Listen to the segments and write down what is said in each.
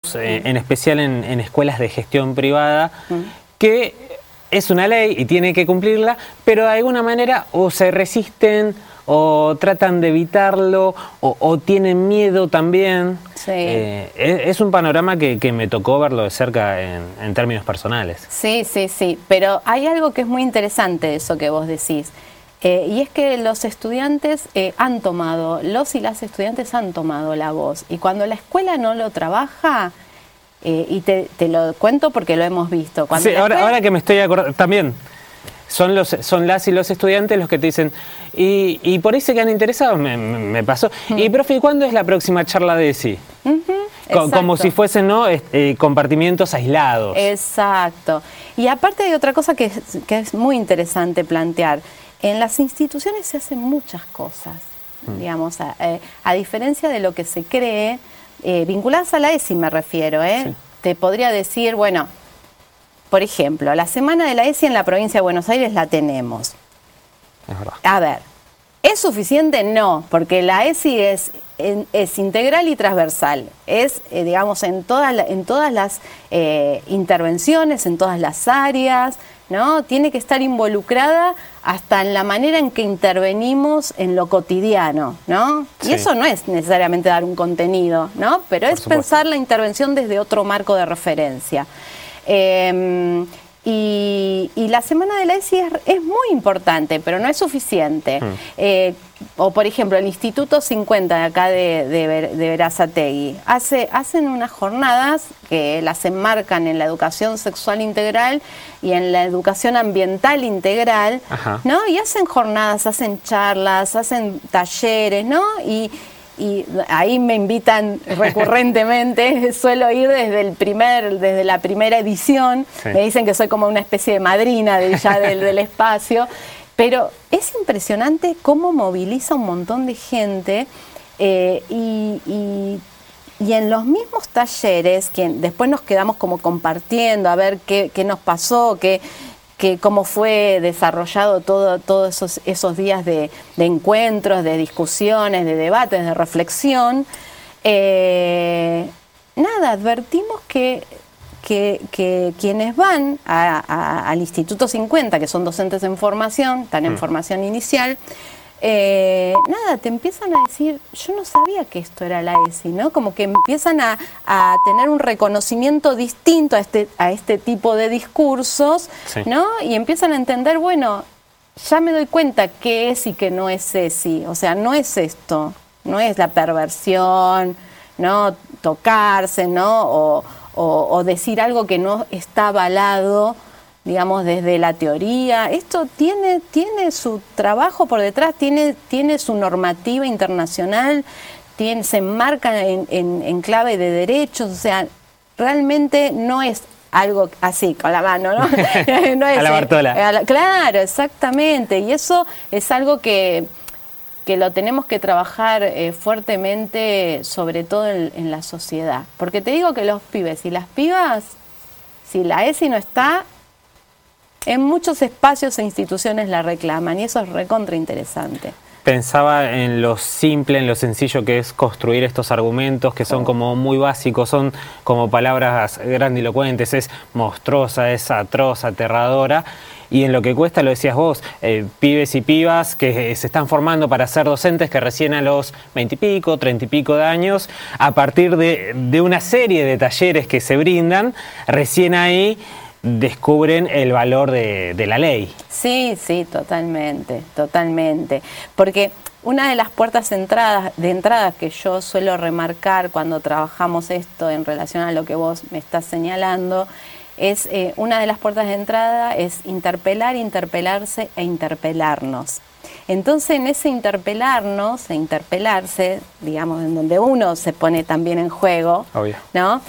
en especial en escuelas de gestión privada, que es una ley y tiene que cumplirla, pero de alguna manera o se resisten o tratan de evitarlo o tienen miedo también. Sí. Es un panorama que me tocó verlo de cerca en términos personales. Sí, pero hay algo que es muy interesante de eso que vos decís. Y es que los estudiantes los y las estudiantes han tomado la voz. Y cuando la escuela no lo trabaja, y te lo cuento porque lo hemos visto. Cuando sí, ahora que me estoy acordando, también son las y los estudiantes los que te dicen, y por ahí se quedan interesados, me pasó. Y profe, ¿y cuándo es la próxima charla de ESI? Como si fuesen, ¿no? Compartimientos aislados. Exacto. Y aparte hay otra cosa que es muy interesante plantear. En las instituciones se hacen muchas cosas, digamos, a diferencia de lo que se cree, vinculadas a la ESI me refiero, Sí. Te podría decir, bueno, por ejemplo, la semana de la ESI en la provincia de Buenos Aires la tenemos. Es verdad. A ver, ¿es suficiente? No, porque la ESI es integral y transversal. Es, digamos, en todas las intervenciones, en todas las áreas, ¿no? Tiene que estar involucrada hasta en la manera en que intervenimos en lo cotidiano, ¿no? Sí. Y eso no es necesariamente dar un contenido, ¿no? Pero es pensar la intervención desde otro marco de referencia. Y la semana de la ESI es muy importante, pero no es suficiente. O por ejemplo, el Instituto 50 de acá de Berazategui hacen unas jornadas que las enmarcan en la educación sexual integral y en la educación ambiental integral, ¿no? Y hacen jornadas, hacen charlas, hacen talleres, ¿no? Y ahí me invitan recurrentemente, suelo ir desde la primera edición, sí. Me dicen que soy como una especie de madrina del espacio, pero es impresionante cómo moviliza un montón de gente y en los mismos talleres, que después nos quedamos como compartiendo, a ver qué nos pasó, cómo fue desarrollado todos esos días de encuentros, de discusiones, de debates, de reflexión. Advertimos que quienes van al Instituto 50, que son docentes en formación, están en formación inicial, te empiezan a decir, yo no sabía que esto era la ESI, ¿no? Como que empiezan a tener un reconocimiento distinto a este tipo de discursos, sí. ¿No? Y empiezan a entender, bueno, ya me doy cuenta qué es y qué no es ESI, o sea, no es esto, no es la perversión, ¿no? Tocarse, ¿no? O decir algo que no está avalado, digamos, desde la teoría. Esto tiene su trabajo por detrás, tiene su normativa internacional, se enmarca en clave de derechos, o sea, realmente no es algo así, con la mano, ¿no? No es, a la Bartola. Claro, exactamente, y eso es algo que lo tenemos que trabajar fuertemente, sobre todo en la sociedad. Porque te digo que los pibes y las pibas, si la ESI no está, en muchos espacios e instituciones la reclaman, y eso es recontra interesante. Pensaba en lo simple, en lo sencillo que es construir estos argumentos que son como muy básicos, son como palabras grandilocuentes, es monstruosa, es atroz, aterradora, y en lo que cuesta, lo decías vos, pibes y pibas que se están formando para ser docentes, que recién a los 20 y pico, 30 y pico de años, a partir de una serie de talleres que se brindan, recién ahí descubren el valor de la ley. Sí, totalmente. Porque una de las puertas de entrada que yo suelo remarcar cuando trabajamos esto en relación a lo que vos me estás señalando, es una de las puertas de entrada es interpelar, interpelarse e interpelarnos. Entonces, en ese interpelarnos e interpelarse, digamos, en donde uno se pone también en juego, obvio, ¿no?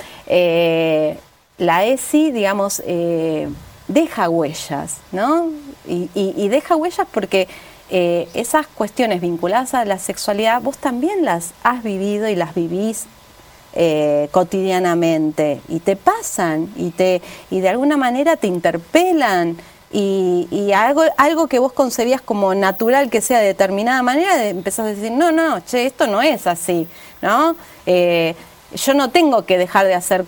La ESI, digamos, deja huellas, ¿no? Y deja huellas porque esas cuestiones vinculadas a la sexualidad vos también las has vivido y las vivís cotidianamente, y te pasan, y de alguna manera te interpelan, y algo que vos concebías como natural que sea de determinada manera, empezás a decir, no, esto no es así, ¿no? Yo no tengo que dejar de hacer